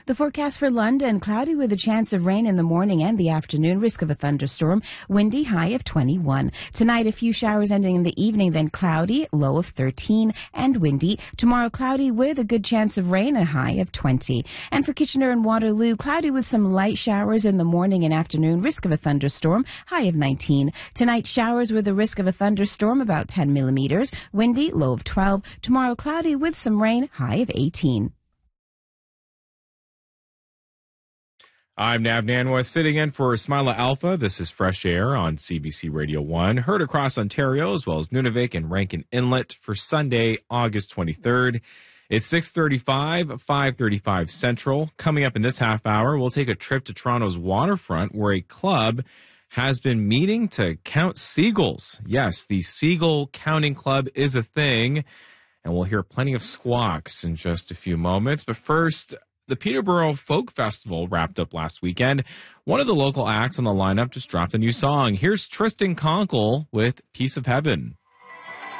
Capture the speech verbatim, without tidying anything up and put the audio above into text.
The forecast for London, cloudy with a chance of rain in the morning and the afternoon, risk of a thunderstorm, windy, high of twenty-one. Tonight, a few showers ending in the evening, then cloudy, low of thirteen, and windy. Tomorrow, cloudy with a good chance of rain, a high of twenty. And for Kitchener and Waterloo, cloudy with some light showers in the morning and afternoon, risk of a thunderstorm, high of nineteen. Tonight, showers with a risk of a thunderstorm, about ten millimeters, windy, low of twelve. Tomorrow, cloudy with some rain, high of eighteen. I'm Nav Nanwa, sitting in for Smila Alpha. This is Fresh Air on C B C Radio one, heard across Ontario as well as Nunavik and Rankin Inlet for Sunday, August twenty-third. It's six thirty-five, five thirty-five Central. Coming up in this half hour, we'll take a trip to Toronto's waterfront where a club has been meeting to count seagulls. Yes, the Seagull Counting Club is a thing, and we'll hear plenty of squawks in just a few moments. But first, the Peterborough Folk Festival wrapped up last weekend. One of the local acts on the lineup just dropped a new song. Here's Tristan Conkle with Piece of Heaven.